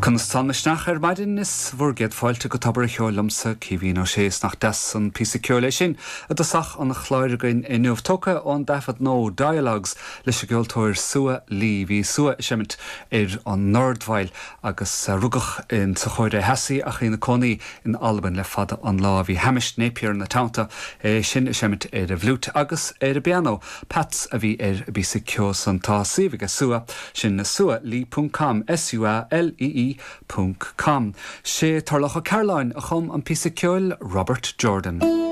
Constanach maidin is bhurgéad fáilte go tabar cheollamsa cíhín ó séas nach des an písa ceola sin a dosach an chláirgain inniuh tóca ón dafad nó dialogues leis a ggheoltóir sua lí hí sua semint an Nordmhail agus rugach in sa chóide hesaí a chéna conaí in Alban le fada an lá hí Hamish Napier na tánta sin semint a bhlút agus a piano Pats a bhí bísa ceos an tásaí agus sua sin na sualí.com sualii.com. sé tarlacha Caroline a chum an písa ceoil Robert Jordan.